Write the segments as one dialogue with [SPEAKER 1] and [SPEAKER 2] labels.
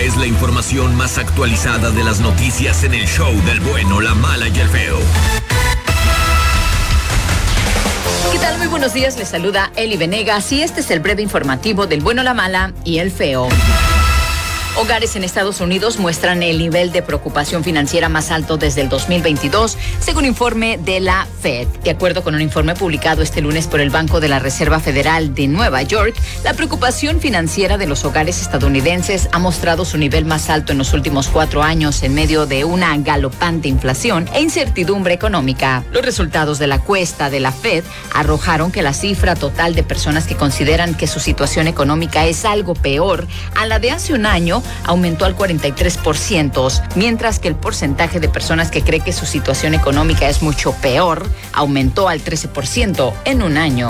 [SPEAKER 1] es la información más actualizada de las noticias en el show del bueno, la mala y el feo.
[SPEAKER 2] ¿Qué tal? Muy buenos días, les saluda Eli Venegas y este es el breve informativo del bueno, la mala y el feo. Hogares en Estados Unidos muestran el nivel de preocupación financiera más alto desde el 2022, según informe de la Fed. De acuerdo con un informe publicado este lunes por el Banco de la Reserva Federal de Nueva York, la preocupación financiera de los hogares estadounidenses ha mostrado su nivel más alto en los últimos 4 años en medio de una galopante inflación e incertidumbre económica. Los resultados de la encuesta de la Fed arrojaron que la cifra total de personas que consideran que su situación económica es algo peor a la de hace un año aumentó al 43%, mientras que el porcentaje de personas que cree que su situación económica es mucho peor aumentó al 13% en un año.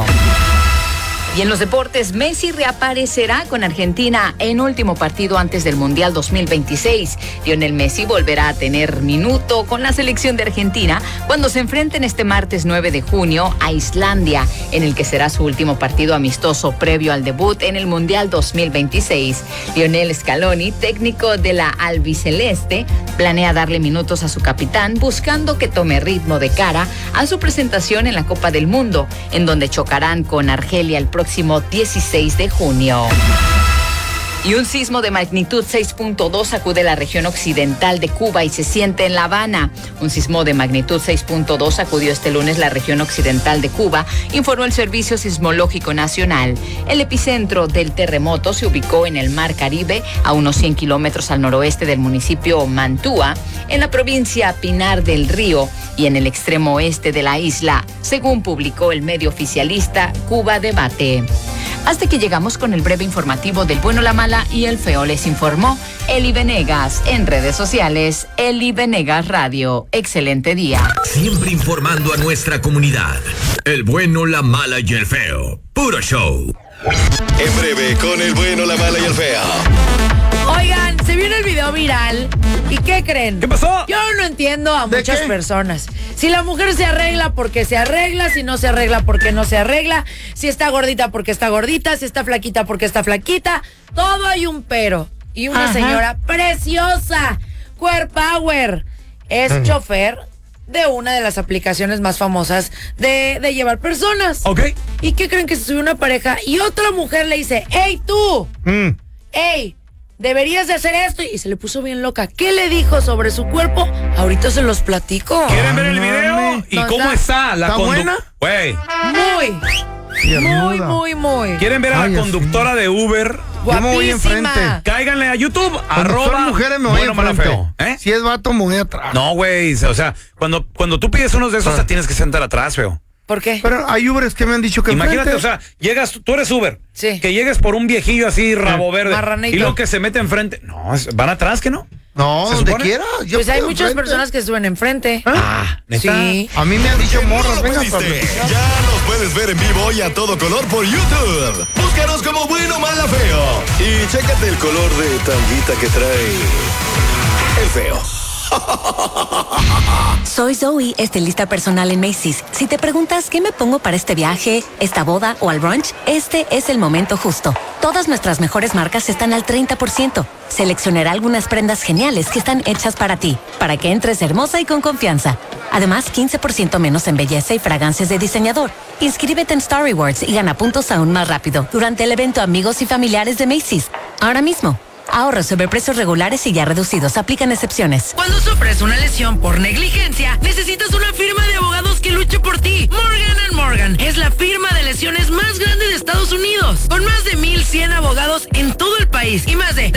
[SPEAKER 2] Y en los deportes, Messi reaparecerá con Argentina en último partido antes del Mundial 2026. Lionel Messi volverá a tener minuto con la selección de Argentina cuando se enfrenten este martes 9 de junio a Islandia, en el que será su último partido amistoso previo al debut en el Mundial 2026. Lionel Scaloni, técnico de la albiceleste, planea darle minutos a su capitán, buscando que tome ritmo de cara a su presentación en la Copa del Mundo, en donde chocarán con Argelia el próximo 16 de junio. Y un sismo de magnitud 6.2 sacude la región occidental de Cuba y se siente en La Habana. Un sismo de magnitud 6.2 sacudió este lunes la región occidental de Cuba, informó el Servicio Sismológico Nacional. El epicentro del terremoto se ubicó en el Mar Caribe, a unos 100 kilómetros al noroeste del municipio Mantua, en la provincia Pinar del Río y en el extremo oeste de la isla, según publicó el medio oficialista Cuba Debate. Hasta que llegamos con el breve informativo del bueno, la mala y el feo, les informó Eli Venegas. En redes sociales, Eli Venegas Radio. Excelente día.
[SPEAKER 1] Siempre informando a nuestra comunidad. El bueno, la mala y el feo. Puro show.
[SPEAKER 3] En breve, con el bueno, la mala y el feo.
[SPEAKER 4] Oigan, se vio el video viral. ¿Y qué creen?
[SPEAKER 5] ¿Qué pasó?
[SPEAKER 4] Yo no entiendo a muchas personas. Si la mujer se arregla porque se arregla, si no se arregla porque no se arregla, si está gordita porque está gordita, si está flaquita porque está flaquita, todo hay un pero. Y una señora preciosa, Queer Power, es chofer de una de las aplicaciones más famosas de llevar personas.
[SPEAKER 5] Ok.
[SPEAKER 4] ¿Y qué creen? Que se subió una pareja y otra mujer le dice, ¡Ey, tú! ¡Ey! Deberías de hacer esto. Y se le puso bien loca. ¿Qué le dijo sobre su cuerpo? Ahorita se los platico.
[SPEAKER 5] ¿Quieren ver el video? ¿Y cómo está la
[SPEAKER 6] buena?
[SPEAKER 5] Güey.
[SPEAKER 4] Muy.
[SPEAKER 5] ¿Quieren ver a la conductora de Uber?
[SPEAKER 6] Yo me voy enfrente.
[SPEAKER 5] Cáiganle a YouTube,
[SPEAKER 6] Cuando son mujeres me voy enfrente.
[SPEAKER 5] Feo.
[SPEAKER 6] Si es vato me voy atrás.
[SPEAKER 5] No, güey, o sea, cuando tú pides unos de esos, te tienes que sentar atrás, feo.
[SPEAKER 4] ¿Por qué?
[SPEAKER 6] Pero hay Ubers que me han dicho que
[SPEAKER 5] imagínate,
[SPEAKER 6] enfrente.
[SPEAKER 5] o sea, tú eres Uber.
[SPEAKER 4] Sí.
[SPEAKER 5] Que llegues por un viejillo así, rabo verde.
[SPEAKER 4] Marranito.
[SPEAKER 5] Y lo que se mete enfrente. No, van atrás, ¿que no?
[SPEAKER 6] No, donde quiera.
[SPEAKER 4] Pues hay muchas personas que suben enfrente.
[SPEAKER 5] ¿neta?
[SPEAKER 4] Sí.
[SPEAKER 6] A mí me han dicho morros, venga,
[SPEAKER 3] Ya nos puedes ver en vivo y a todo color por YouTube. Búscanos como bueno, mala, feo. Y chécate el color de tanguita que trae el feo.
[SPEAKER 7] Soy Zoe, estilista personal en Macy's. Si te preguntas qué me pongo para este viaje, esta boda o al brunch, este es el momento justo. Todas nuestras mejores marcas están al 30%. Seleccionaré algunas prendas geniales que están hechas para ti, para que entres hermosa y con confianza. Además, 15% menos en belleza y fragancias de diseñador. Inscríbete en Star Rewards y gana puntos aún más rápido durante el evento Amigos y Familiares de Macy's. Ahora mismo. Ahorros sobre precios regulares y ya reducidos. Aplican excepciones.
[SPEAKER 4] Cuando sufres una lesión por negligencia, necesitas una firma de abogados que luche por ti. Morgan & Morgan es la firma de lesiones más grande de Estados Unidos, con más de 1,100 abogados en todo el país y más de